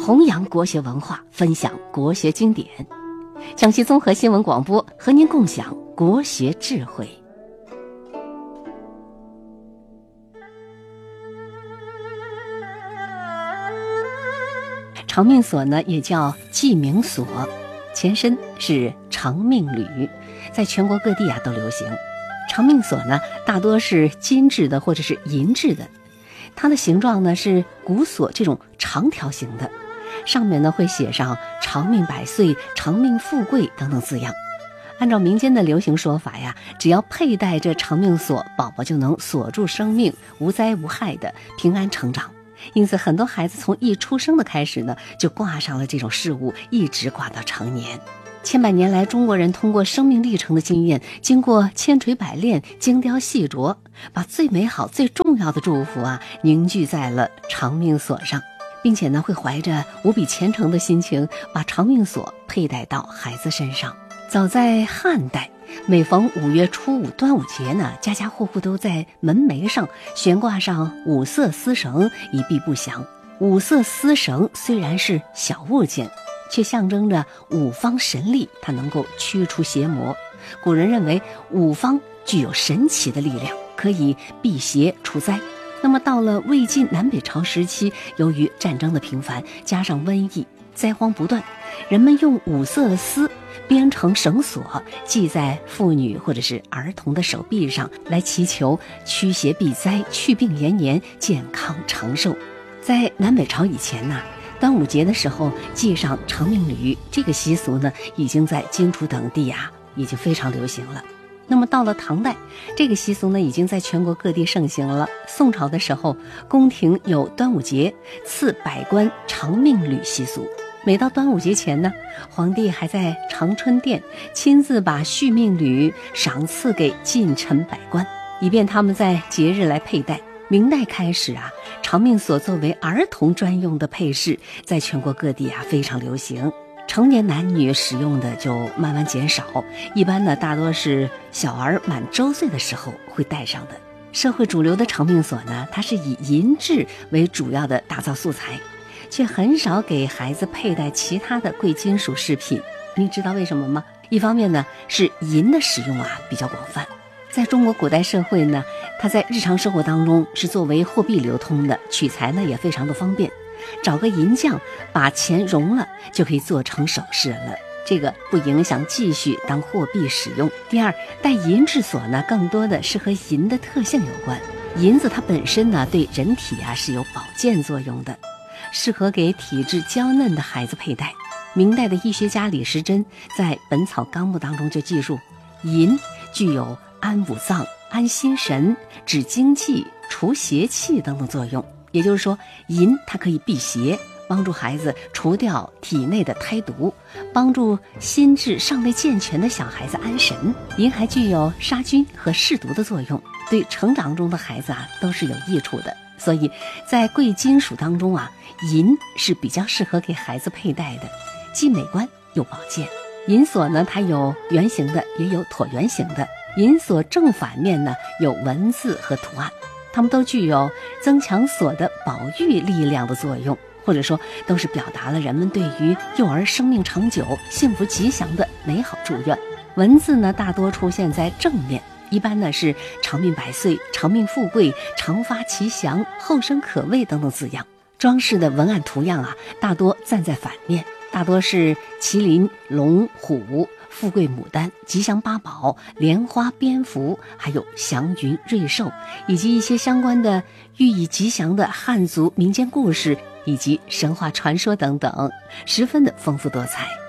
弘扬国学文化，分享国学经典。江西综合新闻广播和您共享国学智慧。长命锁呢，也叫记名锁，前身是长命履，在全国各地都流行。长命锁呢，大多是金制的或者是银制的，它的形状呢是古锁这种长条形的，上面呢会写上长命百岁、长命富贵等等字样。按照民间的流行说法呀，只要佩戴这长命锁，宝宝就能锁住生命，无灾无害的平安成长。因此很多孩子从一出生的开始呢，就挂上了这种饰物，一直挂到成年。千百年来，中国人通过生命历程的经验，经过千锤百炼、精雕细琢，把最美好最重要的祝福凝聚在了长命锁上，并且呢会怀着无比虔诚的心情，把长命锁佩戴到孩子身上。早在汉代，每逢5月初5端午节呢，家家户户都在门楣上悬挂上五色丝绳，以避不祥。五色丝绳虽然是小物件，却象征着五方神力，它能够驱除邪魔。古人认为五方具有神奇的力量，可以辟邪除灾。那么到了魏晋南北朝时期，由于战争的频繁，加上瘟疫，灾荒不断，人们用五色的丝编成绳索，系在妇女或者是儿童的手臂上，来祈求驱邪避灾、去病延年、健康长寿。在南北朝以前端午节的时候系上长命履，这个习俗呢，已经在荆楚等地已经非常流行了。那么到了唐代，这个习俗呢，已经在全国各地盛行了。宋朝的时候，宫廷有端午节赐百官长命履习俗。每到端午节前呢，皇帝还在长春殿亲自把续命履赏赐给近臣百官，以便他们在节日来佩戴。明代开始长命锁作为儿童专用的配饰，在全国各地非常流行。成年男女使用的就慢慢减少，一般呢大多是小儿满周岁的时候会戴上的。社会主流的长命锁呢，它是以银质为主要的打造素材，却很少给孩子佩戴其他的贵金属饰品。你知道为什么吗？一方面呢是银的使用比较广泛，在中国古代社会呢，它在日常生活当中是作为货币流通的，取材呢也非常的方便。找个银匠把钱融了，就可以做成首饰了，这个不影响继续当货币使用。第二，戴银制锁呢，更多的是和银的特性有关。银子它本身呢，对人体是有保健作用的，适合给体质娇嫩的孩子佩戴。明代的医学家李时珍在《本草纲目》当中就记述，银具有安五脏、安心神、止经济、除邪气等等作用。也就是说，银它可以辟邪，帮助孩子除掉体内的胎毒，帮助心智尚未健全的小孩子安神。银还具有杀菌和释毒的作用，对成长中的孩子都是有益处的。所以在贵金属当中银是比较适合给孩子佩戴的，既美观又保健。银锁呢，它有圆形的，也有椭圆形的。银锁正反面呢，有文字和图案，它们都具有增强锁的保育力量的作用，或者说都是表达了人们对于幼儿生命长久、幸福吉祥的美好祝愿。文字呢，大多出现在正面，一般呢是长命百岁、长命富贵、长发吉祥、后生可畏等等字样。装饰的文案图样大多站在反面，大多是麒麟、龙、虎、富贵牡丹、吉祥八宝、莲花、蝙蝠，还有祥云、瑞兽，以及一些相关的寓意吉祥的汉族民间故事以及神话传说等等，十分的丰富多彩。